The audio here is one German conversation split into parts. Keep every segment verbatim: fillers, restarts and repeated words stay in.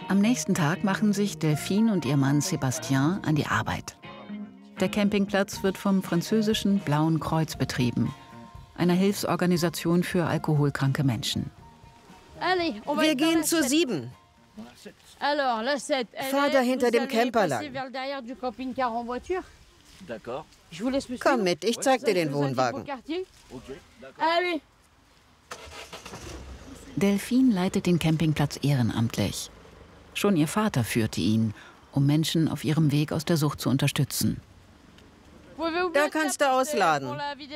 Am nächsten Tag machen sich Delphine und ihr Mann Sébastien an die Arbeit. Der Campingplatz wird vom französischen Blauen Kreuz betrieben, einer Hilfsorganisation für alkoholkranke Menschen. Wir gehen zur sieben. Fahr da hinter dem Camper lang. Komm mit, ich zeig dir den Wohnwagen. Delphine leitet den Campingplatz ehrenamtlich. Schon ihr Vater führte ihn, um Menschen auf ihrem Weg aus der Sucht zu unterstützen. Da kannst du ausladen.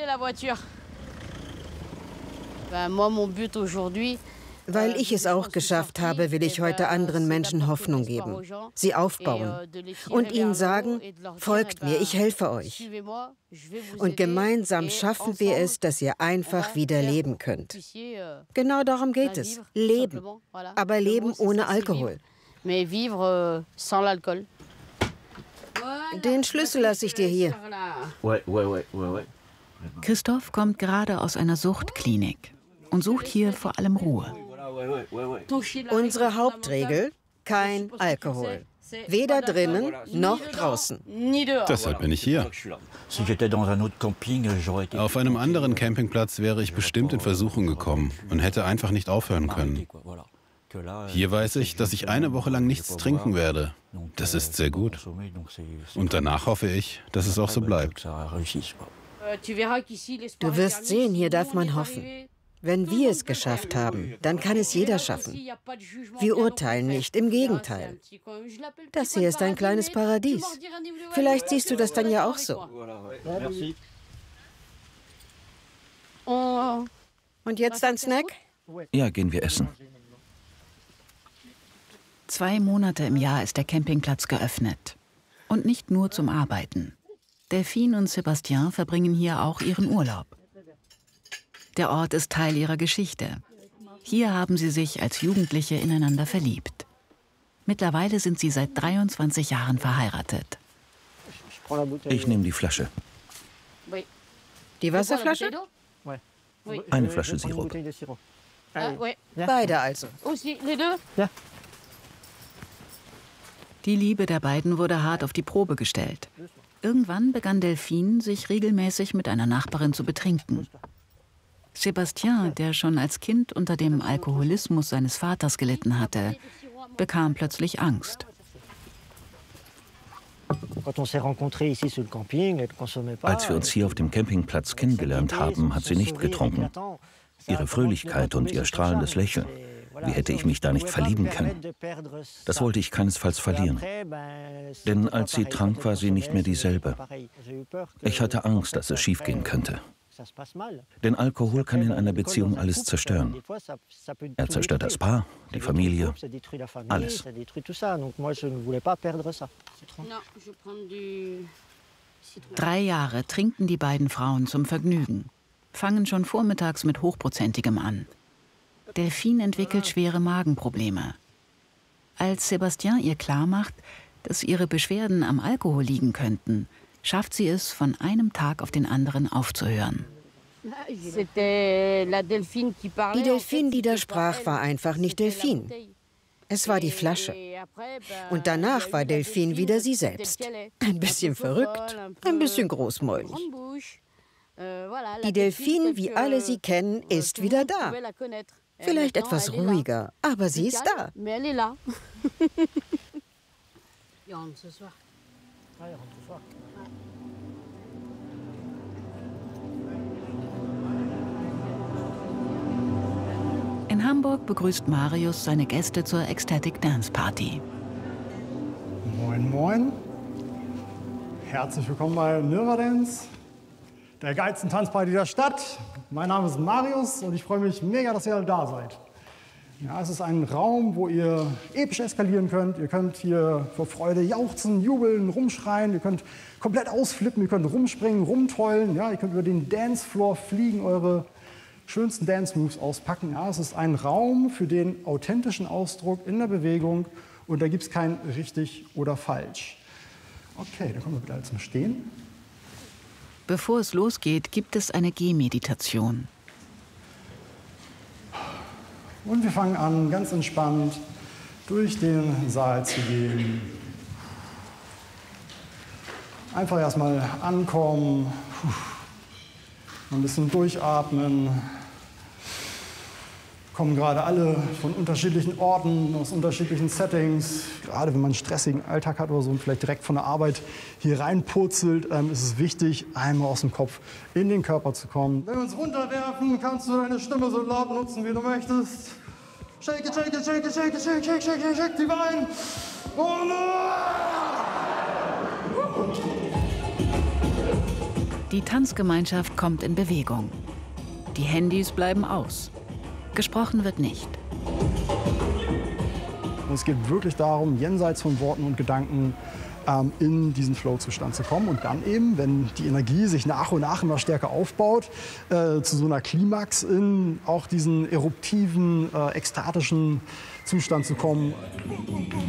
Weil ich es auch geschafft habe, will ich heute anderen Menschen Hoffnung geben, sie aufbauen und ihnen sagen, folgt mir, ich helfe euch. Und gemeinsam schaffen wir es, dass ihr einfach wieder leben könnt. Genau darum geht es, leben, aber leben ohne Alkohol. Den Schlüssel lasse ich dir hier. Christoph kommt gerade aus einer Suchtklinik und sucht hier vor allem Ruhe. Unsere Hauptregel, kein Alkohol. Weder drinnen noch draußen. Deshalb bin ich hier. Auf einem anderen Campingplatz wäre ich bestimmt in Versuchung gekommen und hätte einfach nicht aufhören können. Hier weiß ich, dass ich eine Woche lang nichts trinken werde. Das ist sehr gut. Und danach hoffe ich, dass es auch so bleibt. Du wirst sehen, hier darf man hoffen. Wenn wir es geschafft haben, dann kann es jeder schaffen. Wir urteilen nicht, im Gegenteil. Das hier ist ein kleines Paradies. Vielleicht siehst du das dann ja auch so. Und jetzt ein Snack? Ja, gehen wir essen. Zwei Monate im Jahr ist der Campingplatz geöffnet. Und nicht nur zum Arbeiten. Delphine und Sébastien verbringen hier auch ihren Urlaub. Der Ort ist Teil ihrer Geschichte. Hier haben sie sich als Jugendliche ineinander verliebt. Mittlerweile sind sie seit dreiundzwanzig Jahren verheiratet. Ich nehme die Flasche. Die Wasserflasche? Eine Flasche Sirup. Beide also. Die Liebe der beiden wurde hart auf die Probe gestellt. Irgendwann begann Delphine, sich regelmäßig mit einer Nachbarin zu betrinken. Sébastien, der schon als Kind unter dem Alkoholismus seines Vaters gelitten hatte, bekam plötzlich Angst. Als wir uns hier auf dem Campingplatz kennengelernt haben, hat sie nicht getrunken. Ihre Fröhlichkeit und ihr strahlendes Lächeln. Wie hätte ich mich da nicht verlieben können? Das wollte ich keinesfalls verlieren. Denn als sie trank, war sie nicht mehr dieselbe. Ich hatte Angst, dass es schiefgehen könnte. Denn Alkohol kann in einer Beziehung alles zerstören. Er zerstört das Paar, die Familie, alles. Drei Jahre trinken die beiden Frauen zum Vergnügen, fangen schon vormittags mit Hochprozentigem an. Delphine entwickelt schwere Magenprobleme. Als Sébastien ihr klarmacht, dass ihre Beschwerden am Alkohol liegen könnten, schafft sie es, von einem Tag auf den anderen aufzuhören. Die Delphine, die da sprach, war einfach nicht Delphine. Es war die Flasche. Und danach war Delphine wieder sie selbst. Ein bisschen verrückt, ein bisschen großmäulig. Die Delphine, wie alle sie kennen, ist wieder da. Vielleicht etwas ruhiger, aber sie ist da. In Hamburg begrüßt Marius seine Gäste zur Ecstatic Dance Party. Moin, moin. Herzlich willkommen bei Nirva Dance, der geilsten Tanzparty der Stadt. Mein Name ist Marius und ich freue mich mega, dass ihr alle da seid. Ja, es ist ein Raum, wo ihr episch eskalieren könnt. Ihr könnt hier vor Freude jauchzen, jubeln, rumschreien. Ihr könnt komplett ausflippen, ihr könnt rumspringen, rumtollen. Ja, ihr könnt über den Dancefloor fliegen, eure schönsten Dance-Moves auspacken. Ja, es ist ein Raum für den authentischen Ausdruck in der Bewegung und da gibt es kein richtig oder falsch. Okay, dann kommen wir bitte alle zum Stehen. Bevor es losgeht, gibt es eine Und wir fangen an, ganz entspannt, durch den Saal zu gehen. Einfach erstmal ankommen, ein bisschen durchatmen. Kommen gerade alle von unterschiedlichen Orten, aus unterschiedlichen Settings. Gerade wenn man einen stressigen Alltag hat oder so und vielleicht direkt von der Arbeit hier reinpurzelt, ähm, ist es wichtig, einmal aus dem Kopf in den Körper zu kommen. Wenn wir uns runterwerfen, kannst du deine Stimme so laut nutzen, wie du möchtest. Shake it, shake it, shake it, shake it, shake, shake, shake, shake, shake, tief ein. Und Die Tanzgemeinschaft kommt in Bewegung. Die Handys bleiben aus. Gesprochen wird nicht. Und es geht wirklich darum, jenseits von Worten und Gedanken ähm, in diesen Flow-Zustand zu kommen. Und dann eben, wenn die Energie sich nach und nach immer stärker aufbaut, äh, zu so einer Klimax in auch diesen eruptiven, äh, ekstatischen Zustand zu kommen.